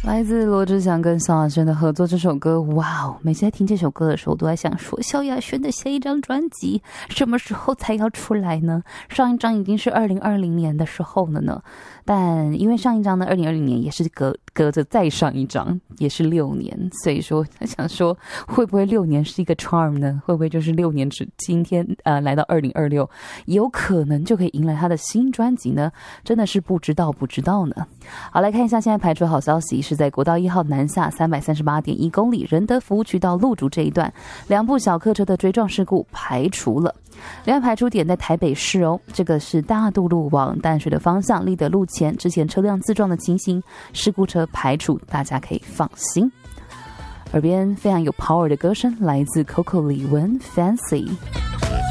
来自罗志祥跟萧亚轩的合作这首歌，哇哦！每次在听这首歌的时候，我都在想说，萧亚轩的下一张专辑什么时候才要出来呢？上一张已经是2020年的时候了呢，但因为上一张呢，2020年也是隔着再上一张，也是6年，所以说他想说，会不会6年是一个 charm 呢？会不会就是6年今天来到2026，有可能就可以迎来他的新专辑呢？真的是不知道呢。好，来看一下现在排除好消息，是在国道1号南下338.1公里仁德服务区到路竹这一段，2部小客车的追撞事故排除了。另外排除点在台北市哦，这个是大渡路往淡水的方向，立德路前之前车辆自撞的情形，事故车排除，大家可以放心。耳边非常有 power 的歌声，来自 Coco 李玟 Fancy。